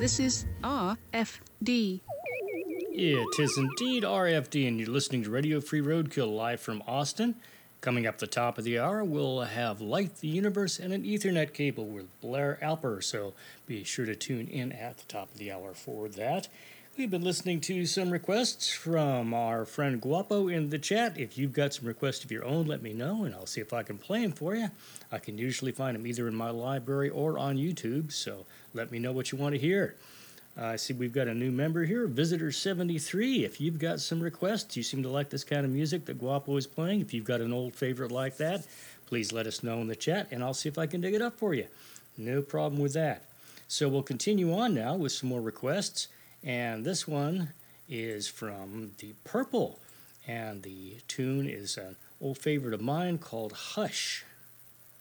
This is RFD. It is indeed RFD, and you're listening to Radio Free Roadkill live from Austin. Coming up the top of the hour, we'll have Light the Universe and an Ethernet cable with Blair Alper, so be sure to tune in at the top of the hour for that. We've been listening to some requests from our friend Guapo in the chat. If you've got some requests of your own, let me know, and I'll see if I can play them for you. I can usually find them either in my library or on YouTube, so let me know what you want to hear. I see we've got a new member here, Visitor73. If you've got some requests, you seem to like this kind of music that Guapo is playing. If you've got an old favorite like that, please let us know in the chat, and I'll see if I can dig it up for you. No problem with that. So we'll continue on now with some more requests, and this one is from Deep Purple, and the tune is an old favorite of mine called Hush.